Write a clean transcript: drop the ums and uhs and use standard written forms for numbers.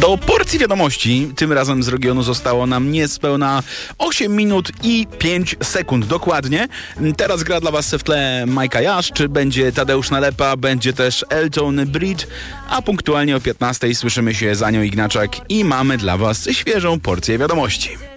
Do porcji wiadomości tym razem z regionu zostało nam niespełna 8 minut i 5 sekund dokładnie. Teraz gra dla was w tle Majka Jaszcz, będzie Tadeusz Nalepa, będzie też Elton Breed, a punktualnie o 15 słyszymy się z Anią Ignaczak i mamy dla was świeżą porcję wiadomości.